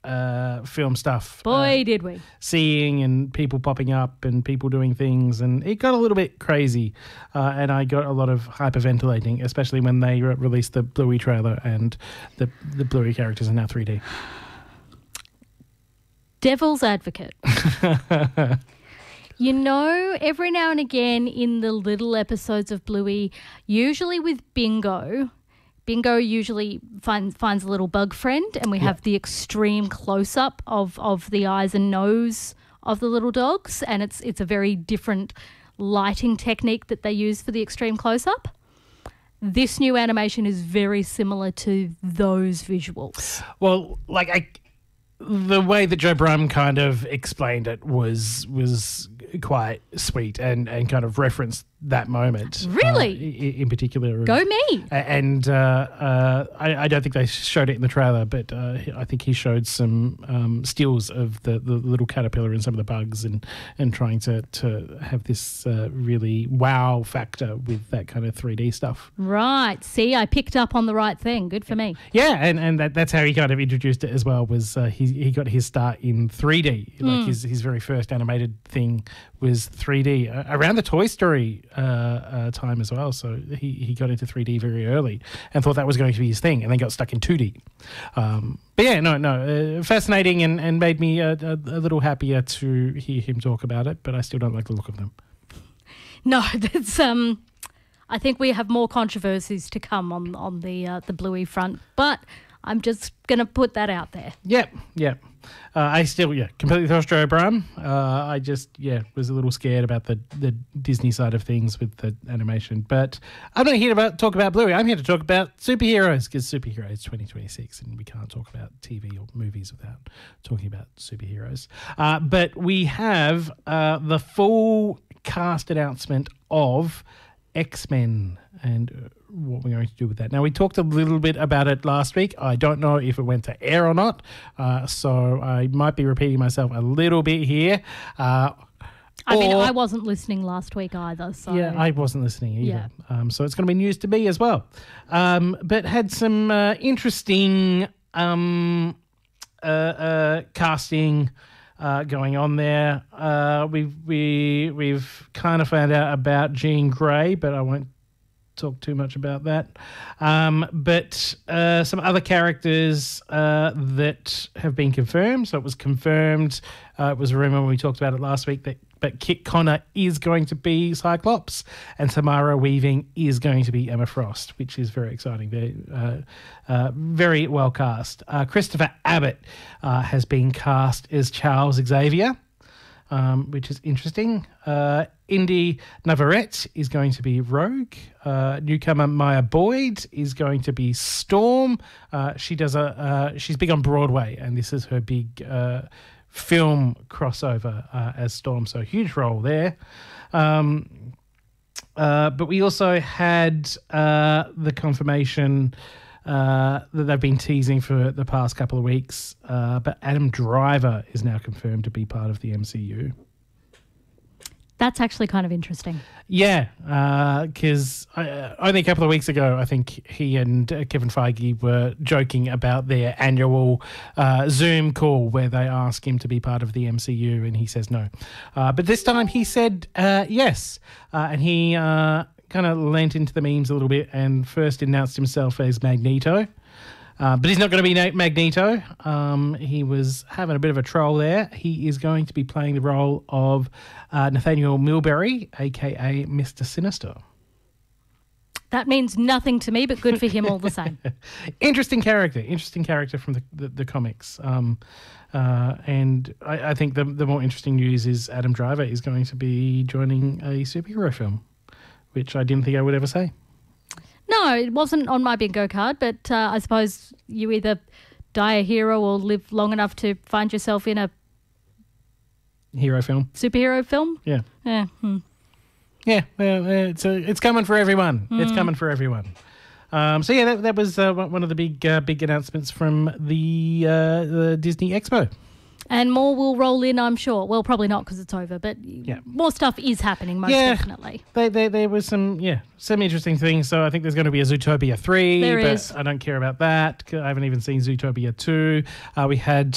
film stuff. Boy, did we. Seeing and people popping up and people doing things, and it got a little bit crazy, and I got a lot of hyperventilating, especially when they released the Bluey trailer and the Bluey characters are now 3D. Devil's advocate. You know, every now and again in the little episodes of Bluey, usually with Bingo usually finds a little bug friend, and we have the extreme close-up of the eyes and nose of the little dogs, and it's a very different lighting technique that they use for the extreme close-up. This new animation is very similar to those visuals. Well, the way that Joe Brumm kind of explained it was quite sweet and kind of referenced that moment. Really? In particular. Go me. And I don't think they showed it in the trailer, but I think he showed some stills of the little caterpillar and some of the bugs and trying to have this really wow factor with that kind of 3D stuff. Right. See, I picked up on the right thing. Good for me. Yeah, and that's how he kind of introduced it as well, was he got his start in 3D. Like his very first animated thing was 3D around the Toy Story time as well. So he got into 3D very early and thought that was going to be his thing, and then got stuck in 2D. But yeah, fascinating and made me a little happier to hear him talk about it, but I still don't like the look of them. No, that's I think we have more controversies to come on the Bluey front, but I'm just going to put that out there. Yep. I still, completely trust Joe Brumm. I just, was a little scared about the Disney side of things with the animation. But I'm not here to talk about Bluey. I'm here to talk about superheroes, because superheroes 2026, and we can't talk about TV or movies without talking about superheroes. But we have the full cast announcement of X-Men and what we're going to do with that. Now, we talked a little bit about it last week. I don't know if it went to air or not, so I might be repeating myself a little bit here. I mean, I wasn't listening last week either. So. Yeah, I wasn't listening either. Yeah. So it's going to be news to me as well. But had some interesting casting going on there. We've kind of found out about Jean Grey, but I won't talk too much about that. But some other characters that have been confirmed. So it was confirmed, it was a rumor when we talked about it last week, but Kit Connor is going to be Cyclops and Samara Weaving is going to be Emma Frost, which is very exciting. They're very well cast. Christopher Abbott has been cast as Charles Xavier, which is interesting. Indy Navarrete is going to be Rogue. Newcomer Maya Boyd is going to be Storm. She's big on Broadway, and this is her big film crossover as Storm, so huge role there. But we also had the confirmation that they've been teasing for the past couple of weeks, but Adam Driver is now confirmed to be part of the MCU. That's actually kind of interesting. Yeah, because only a couple of weeks ago, I think he and Kevin Feige were joking about their annual Zoom call where they ask him to be part of the MCU, and he says no. But this time he said yes, and he kind of lent into the memes a little bit and first announced himself as Magneto. But he's not going to be Magneto. He was having a bit of a troll there. He is going to be playing the role of Nathaniel Milbury, a.k.a. Mr. Sinister. That means nothing to me, but good for him all the same. Interesting character from the comics. And I think the more interesting news is Adam Driver is going to be joining a superhero film, which I didn't think I would ever say. No, it wasn't on my bingo card, but I suppose you either die a hero or live long enough to find yourself in a hero film, superhero film. Yeah. Yeah. Yeah. Well, it's coming for everyone. It's coming for everyone. So yeah, that was one of the big announcements from the Disney Expo. And more will roll in, I'm sure. Well, probably not because it's over, but more stuff is happening, most definitely. There was some interesting things. So I think there's going to be a Zootopia 3. There but is. I don't care about that. I haven't even seen Zootopia 2. We had